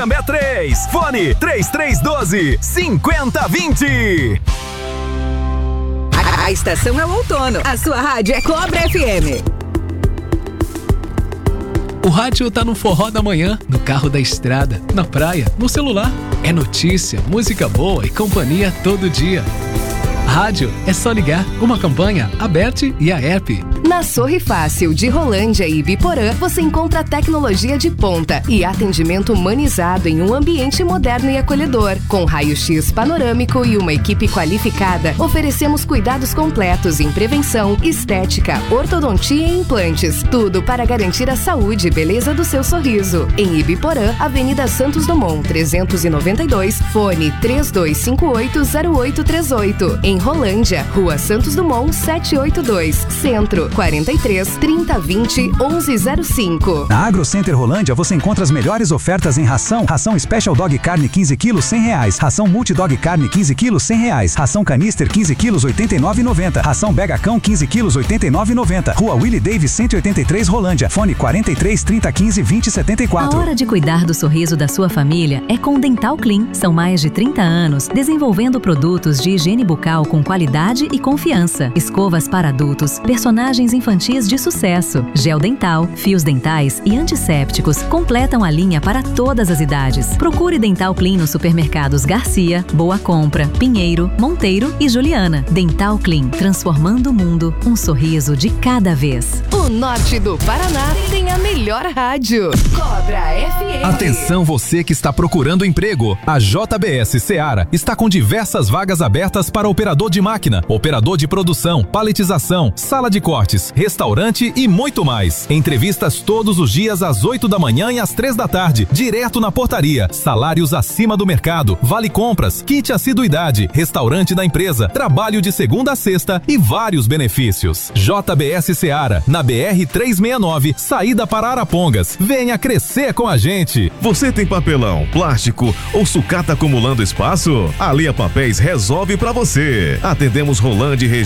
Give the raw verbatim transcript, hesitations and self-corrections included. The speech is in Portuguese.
Cambé três, fone três três um dois, cinco zero dois zero. A, a estação é o outono. A sua rádio é Cobra F M. O rádio tá no forró da manhã, no carro da estrada, na praia, no celular. É notícia, música boa e companhia todo dia. Rádio é só ligar. Uma campanha, a Bert e a app. Na Sorri Fácil de Rolândia e Ibiporã, você encontra tecnologia de ponta e atendimento humanizado em um ambiente moderno e acolhedor. Com raio-x panorâmico e uma equipe qualificada, oferecemos cuidados completos em prevenção, estética, ortodontia e implantes. Tudo para garantir a saúde e beleza do seu sorriso. Em Ibiporã, Avenida Santos Dumont, trezentos e noventa e dois, fone três dois cinco oito zero oito três oito. Em Rolândia, Rua Santos Dumont, setecentos e oitenta e dois, Centro, quarenta e três, trinta, vinte, onze zero cinco. Na AgroCenter Rolândia você encontra as melhores ofertas em ração. Ração Special Dog Carne quinze quilos, cem reais. Ração Multi Dog Carne quinze quilos, cem reais. Ração Canister quinze quilos, oitenta e nove reais e noventa centavos. Ração Bega Cão quinze quilos, oitenta e nove reais e noventa centavos. Rua Willie Davis cento e oitenta e três, Rolândia. Fone quarenta e três, trinta, quinze, vinte, setenta e quatro. A hora de cuidar do sorriso da sua família é com Dental Clean. São mais de trinta anos desenvolvendo produtos de higiene bucal com qualidade e confiança. Escovas para adultos, personagens infantis de sucesso, gel dental, fios dentais e antissépticos completam a linha para todas as idades. Procure Dental Clean nos supermercados Garcia, Boa Compra, Pinheiro, Monteiro e Juliana. Dental Clean, transformando o mundo, um sorriso de cada vez. O norte do Paraná tem a melhor rádio. Cobra F M. Atenção você que está procurando emprego. A J B S Seara está com diversas vagas abertas para operador de máquina, operador de produção, paletização, sala de cortes, restaurante e muito mais. Entrevistas todos os dias às oito da manhã e às três da tarde, direto na portaria. Salários acima do mercado, vale compras, kit assiduidade, restaurante da empresa, trabalho de segunda a sexta e vários benefícios. J B S Seara, na B R trezentos e sessenta e nove, saída para Arapongas. Venha crescer com a gente. Você tem papelão, plástico ou sucata acumulando espaço? A Lia Papéis resolve para você. Atendemos Rolândia e região